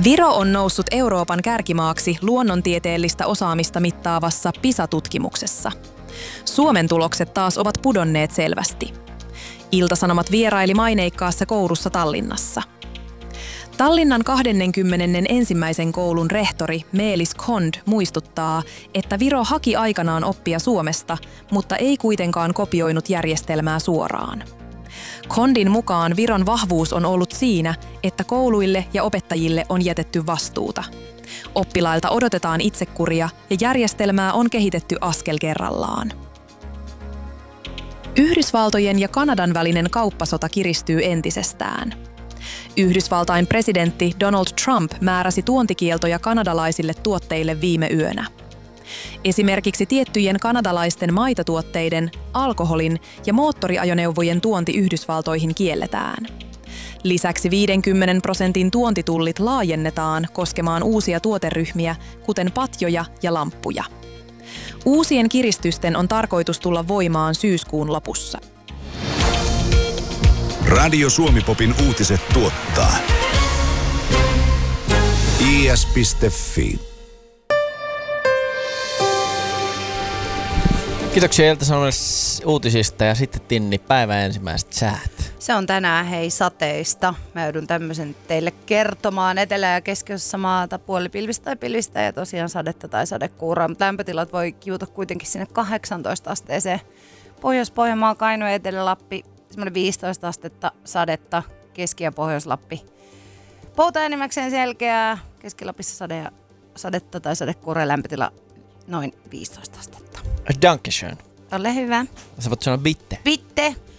Viro on noussut Euroopan kärkimaaksi luonnontieteellistä osaamista mittaavassa PISA-tutkimuksessa. Suomen tulokset taas ovat pudonneet selvästi. Ilta-Sanomat vieraili maineikkaassa koulussa Tallinnassa. Tallinnan 21. koulun rehtori Meelis Khond muistuttaa, että Viro haki aikanaan oppia Suomesta, mutta ei kuitenkaan kopioinut järjestelmää suoraan. Khondin mukaan Viron vahvuus on ollut siinä, että kouluille ja opettajille on jätetty vastuuta. Oppilailta odotetaan itsekuria ja järjestelmää on kehitetty askel kerrallaan. Yhdysvaltojen ja Kanadan välinen kauppasota kiristyy entisestään. Yhdysvaltain presidentti Donald Trump määräsi tuontikieltoja kanadalaisille tuotteille viime yönä. Esimerkiksi tiettyjen kanadalaisten maitotuotteiden, alkoholin ja moottoriajoneuvojen tuonti Yhdysvaltoihin kielletään. Lisäksi 50% tuontitullit laajennetaan koskemaan uusia tuoteryhmiä, kuten patjoja ja lamppuja. Uusien kiristysten on tarkoitus tulla voimaan syyskuun lopussa. Radio Suomi-popin uutiset tuottaa is.fi. Kiitoksia Ilta-Sanomille uutisista ja sitten Tinni, päivän ensimmäiset säät. Se on tänään sateista. Mä joudun tämmöisen teille kertomaan. Etelä- ja keskiosassa maata puolipilvistä tai pilvistä ja tosiaan sadetta tai sadekuuraa. Mutta lämpötilat voi kiuta kuitenkin sinne 18 asteeseen. Pohjois-Pohjanmaa, Kainuu ja Etelä-Lappi, semmoinen 15 astetta sadetta. Keski- ja Pohjois-Lappi. Pouta enimmäkseen selkeää. Keski-Lapissa sadetta tai sadekuuraa, lämpötila noin 15 astetta. Dankeschön. Ole hyvä. Sä voit sanoa bitte. Bitte.